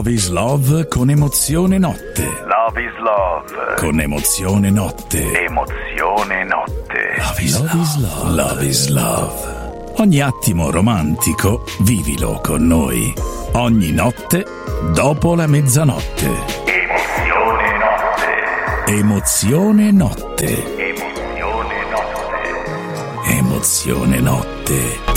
Love is Love con Emozione Notte. Love is Love con Emozione Notte. Emozione Notte. Love is Love. Love is Love. Ogni attimo romantico vivilo con noi. Ogni notte dopo la mezzanotte. Emozione Notte. Emozione Notte. Emozione Notte. Emozione Notte.